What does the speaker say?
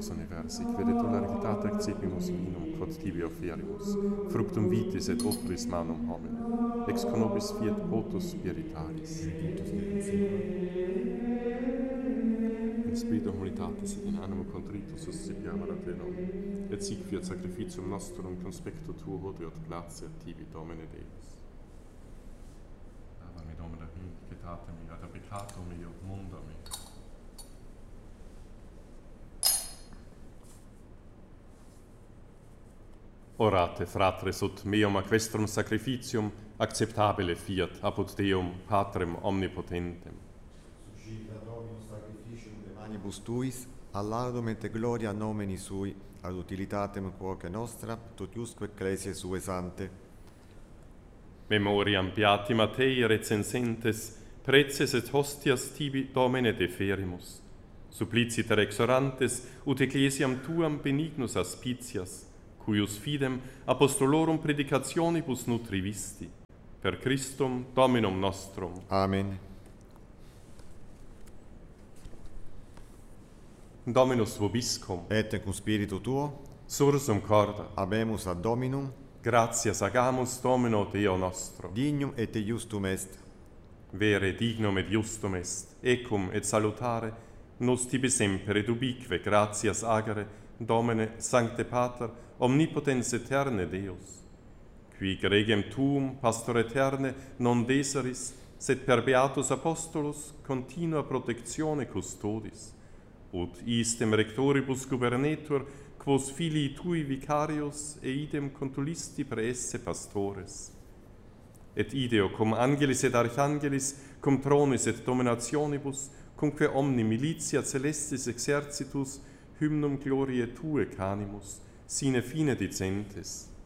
Deus universi, quid et doloritate accipimus vinum, quod tibi offerimus, fructum vitis et opris manum homine, ex conobis fiat potus spiritalis. In spiritu humilitatis et in animo contritus suscipiam ad te nomine, et sic fiat sacrificium nostrum conspecto tuo hodie et gratia tibi, Domine Deus. Ave Domine, pietate mi, ad peccatum meo, mundo mi. Orate, fratres, ut meum aquestrum sacrificium acceptabile fiat apud Deum Patrem omnipotentem. Suscita Dominus sacrificium de manibus tuis, allardum et gloria nomini sui, ad utilitatem quoque nostra, tot iusque ecclesiae sue sante. Memoriam beati Mattei recensentes, preces et hostias tibi Domine deferimus. Suppliciter exorantes, ut ecclesiam tuam benignus aspicias, cuius fidem apostolorum predicationibus nutrivisti. Per Christum Dominum nostrum. Amen. Dominus vobiscum. Et cum spiritu tuo, Sursum corda. habemus ad Dominum, Gratias agamus Domino Deo nostro. dignum et justum est. Vere dignum et justum est, ecum et salutare, nos tibi semper et ubique gratias agere, Domine, Sancte Pater, omnipotens eterne Deus, qui gregem tuum, pastor eterne, non deseris, sed per beatus apostolus continua protectione custodis, ut istem rectoribus gubernetur, quos filii tui vicarius, eidem contulisti praesse pastores. Et ideo cum angelis et archangelis, cum tronis et dominationibus, cumque omni militia celestis exercitus, hymnum gloriae tue canimus, sine fine dicentes.